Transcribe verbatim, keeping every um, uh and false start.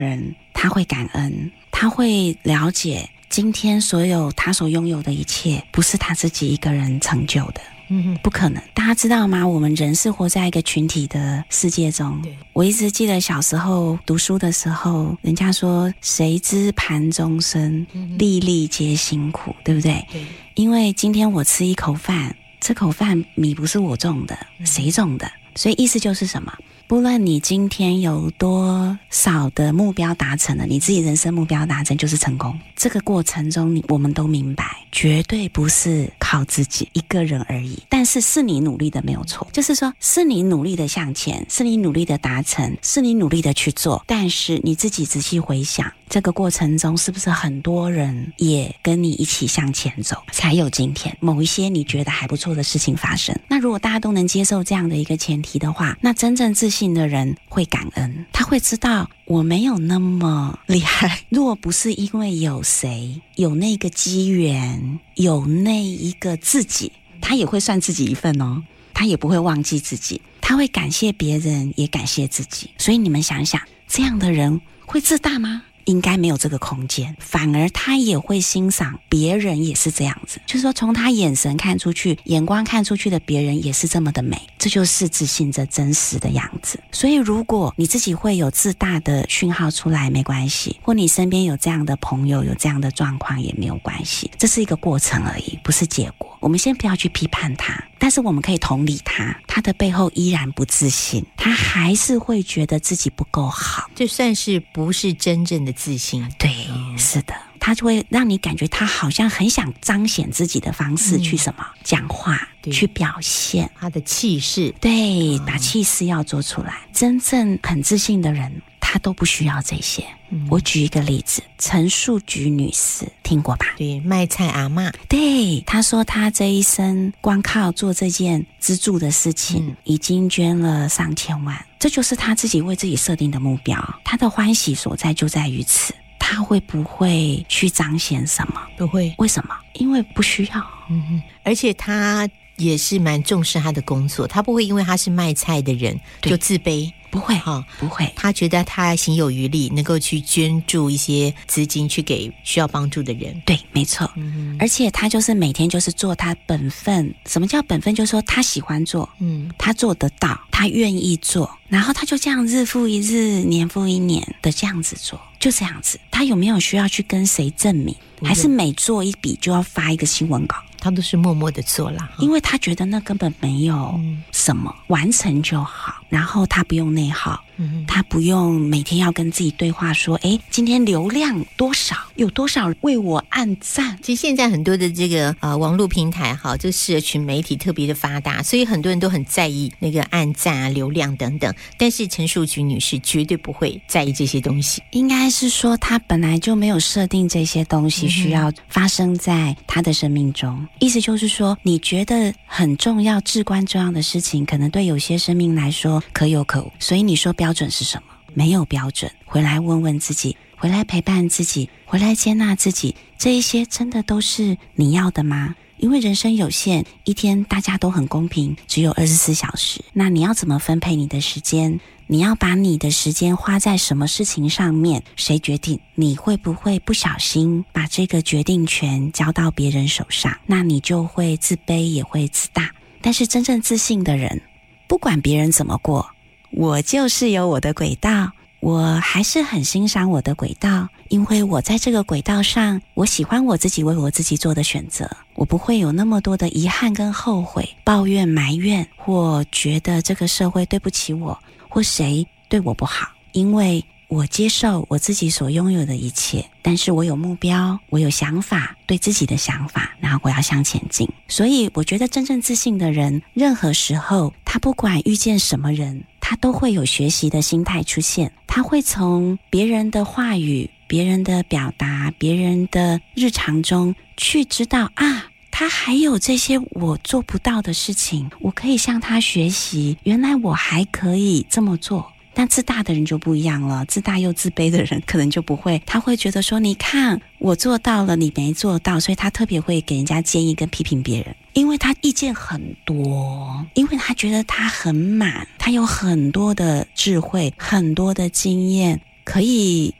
人他会感恩，他会了解今天所有他所拥有的一切不是他自己一个人成就的，嗯，不可能。大家知道吗？我们人是活在一个群体的世界中。我一直记得小时候读书的时候，人家说谁知盘中餐，粒粒皆辛苦，对不对？对。因为今天我吃一口饭，这口饭米不是我种的，谁种的？所以意思就是什么？不论你今天有多少的目标达成了，你自己人生目标达成就是成功。这个过程中你我们都明白，绝对不是靠自己一个人而已，但是是你努力的没有错，就是说是你努力的向前，是你努力的达成，是你努力的去做，但是你自己仔细回想，这个过程中是不是很多人也跟你一起向前走，才有今天某一些你觉得还不错的事情发生。那如果大家都能接受这样的一个前提的话，那真正自信的人会感恩，他会知道我没有那么厉害，若不是因为有谁有那个机缘，有那一个自己，他也会算自己一份哦，他也不会忘记自己，他会感谢别人也感谢自己。所以你们想想，这样的人会自大吗？应该没有这个空间，反而他也会欣赏别人也是这样子，就是说从他眼神看出去，眼光看出去的别人也是这么的美，这就是自信这真实的样子。所以如果你自己会有自大的讯号出来没关系，或你身边有这样的朋友有这样的状况也没有关系，这是一个过程而已，不是结果。我们先不要去批判他，但是我们可以同理他，他的背后依然不自信，他还是会觉得自己不够好， 这算是不是真正的自信。 对、哦、是的，他就会让你感觉他好像很想彰显自己的方式去什么、嗯、讲话去表现他的气势， 对、哦、把气势要做出来。真正很自信的人他都不需要这些、嗯、我举一个例子，陈树菊女士听过吧？ 对，卖菜阿嬷， 对，她说她这一生光靠做这件资助的事情、嗯、已经捐了上千万，这就是她自己为自己设定的目标，她的欢喜所在就在于此。她会不会去彰显什么？ 不会。 为什么？因为不需要。 嗯，而且她也是蛮重视她的工作，她不会因为她是卖菜的人就自卑， 不会、 哦、 不会， 他觉得他行有余力，能够去捐助一些资金去给需要帮助的人。 对，没错、嗯、而且他就是每天就是做他本分。什么叫本分？就是说他喜欢做，嗯，他做得到，他愿意做，然后他就这样日复一日，年复一年的这样子做，就这样子。他有没有需要去跟谁证明？还是每做一笔就要发一个新闻稿？ 他都是默默的做啦， 因为他觉得那根本没有什么、嗯、完成就好，然后他不用内耗、嗯、他不用每天要跟自己对话说，诶，今天流量多少，有多少为我按赞。 其实现在很多的这个呃网络平台哈，这社群媒体特别的发达，所以很多人都很在意那个按赞啊、流量等等，但是陈树菊女士绝对不会在意这些东西。 应该是说她本来就没有设定这些东西需要发生在她的生命中、嗯、意思就是说，你觉得很重要至关重要的事情，可能对有些生命来说可有可无，所以你说标准是什么？没有标准。回来问问自己，回来陪伴自己，回来接纳自己，这一些真的都是你要的吗？因为人生有限，一天大家都很公平，只有二十四小时，那你要怎么分配你的时间？你要把你的时间花在什么事情上面？谁决定？你会不会不小心把这个决定权交到别人手上？那你就会自卑，也会自大。但是真正自信的人，不管别人怎么过，我就是有我的轨道，我还是很欣赏我的轨道，因为我在这个轨道上，我喜欢我自己为我自己做的选择，我不会有那么多的遗憾跟后悔，抱怨埋怨，或觉得这个社会对不起我，或谁对我不好，因为我接受我自己所拥有的一切，但是我有目标，我有想法，对自己的想法，然后我要向前进。所以我觉得真正自信的人，任何时候他不管遇见什么人，他都会有学习的心态出现，他会从别人的话语，别人的表达，别人的日常中去知道啊，他还有这些我做不到的事情，我可以向他学习，原来我还可以这么做。但自大的人就不一样了，自大又自卑的人可能就不会，他会觉得说，你看我做到了，你没做到，所以他特别会给人家建议跟批评别人，因为他意见很多，因为他觉得他很满，他有很多的智慧，很多的经验， 可以